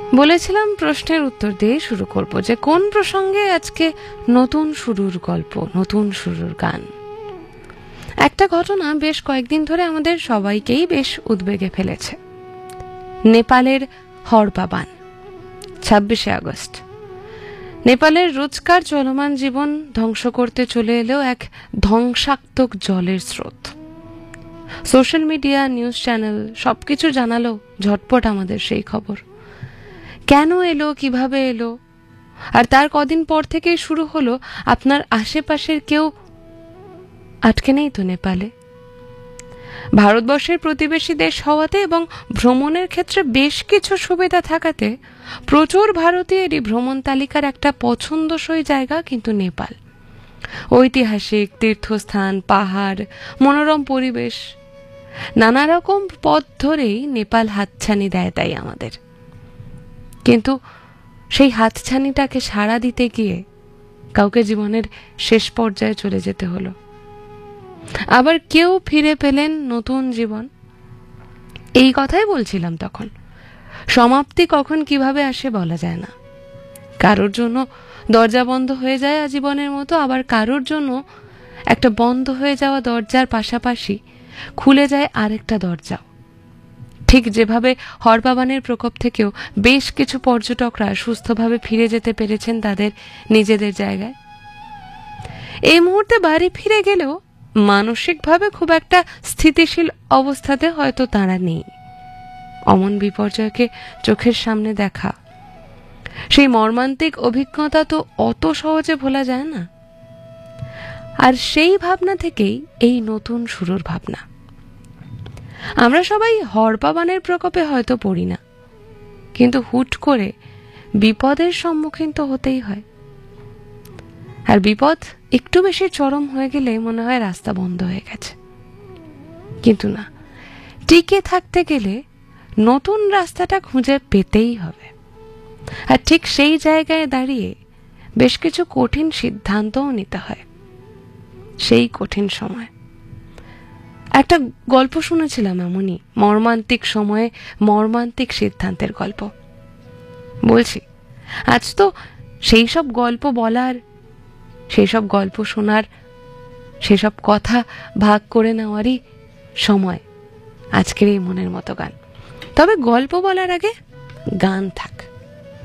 বলেছিলাম প্রশ্নের উত্তর দিয়ে শুরু করব, যে কোন প্রসঙ্গে আজকে নতুন শুরুর গল্প, নতুন শুরুর গান। একটা ঘটনা বেশ কয়েকদিন ধরে আমাদের সবাইকেই বেশ উদ্বেগে ফেলেছে। নেপালের হরপাবান, 26শে আগস্ট। নেপালের রোজকার চলমান জীবন ধ্বংস করতে চলে এলেও এক ধ্বংসাত্মক জলের স্রোত। সোশ্যাল মিডিয়া, নিউজ চ্যানেল সবকিছু জানালো ঝটপট আমাদের সেই খবর। কেন এলো, কিভাবে এলো, আর তার কদিন পর থেকেই শুরু হলো আপনার আশেপাশের কেউ আটকে নেই তো নেপালে। ভারতবর্ষের প্রতিবেশী দেশ হওয়াতে এবং ভ্রমণের ক্ষেত্রে বেশ কিছু সুবিধা থাকাতে প্রচুর ভারতীয়েরই ভ্রমণ তালিকার একটা পছন্দসই জায়গা কিন্তু নেপাল। ঐতিহাসিক তীর্থস্থান, পাহাড়, মনোরম পরিবেশ, নানা রকম পথ ধরেই নেপাল হাতছানি দেয় তাই আমাদের। কিন্তু সেই হাতছানিটাকে সাড়া দিতে গিয়ে কাউকে জীবনের শেষ পর্যায়ে চলে যেতে হলো। আবার কেউ ফিরে পেলেন নতুন জীবন। এই কথাই বলছিলাম তখন। সমাপ্তি কখন কিভাবে আসে বলা যায় না। কারোর জন্য দরজা বন্ধ হয়ে যায় আজীবনের মতো, আবার কারোর জন্য একটা বন্ধ হয়ে যাওয়া দরজার পাশাপাশি খুলে যায় আরেকটা দরজাও। ঠিক যেভাবে হরপাবানের প্রকোপ থেকেও বেশ কিছু পর্যটকরা সুস্থভাবে ফিরে যেতে পেরেছেন তাদের নিজেদের জায়গায়। এই মুহূর্তে বাড়ি ফিরে গেলেও মানসিকভাবে খুব একটা স্থিতিশীল অবস্থাতে হয়তো তারা নেই। অমন বিপর্যয়কে চোখের সামনে দেখা, সেই মর্মান্তিক অভিজ্ঞতা তো অত সহজে ভোলা যায় না। আর সেই ভাবনা থেকেই এই নতুন শুরুর ভাবনা। আমরা সবাই হরপাবানের প্রকোপে হয়তো পড়ি না, কিন্তু হুট করে বিপদের সম্মুখীন তো হতেই হয়। আর বিপদ একটু বেশি চরম হয়ে গেলে মনে হয় রাস্তা বন্ধ হয়ে গেছে। কিন্তু না, টিকে থাকতে গেলে নতুন রাস্তাটা খুঁজে পেতেই হবে। আর ঠিক সেই জায়গায় দাঁড়িয়ে বেশ কিছু কঠিন সিদ্ধান্তও নিতে হয়। সেই কঠিন সময় একটা গল্প শুনেছিলাম, এমনই মর্মান্তিক সময়ে মর্মান্তিক সিদ্ধান্তের গল্প। বলছি, আজ তো সেই সব গল্প বলার, সেই সব গল্প শোনার, সেসব কথা ভাগ করে নেওয়ারই সময় আজকের এই মনের মতো গান। তবে গল্প বলার আগে গান থাক।